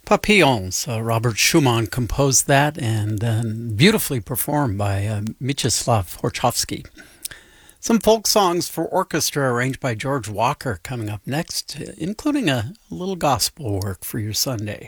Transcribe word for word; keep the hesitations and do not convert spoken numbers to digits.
Papillons. Uh, Robert Schumann composed that and then beautifully performed by uh, Mieczyslaw Horchowski. Some folk songs for orchestra arranged by George Walker coming up next, including a little gospel work for your Sunday.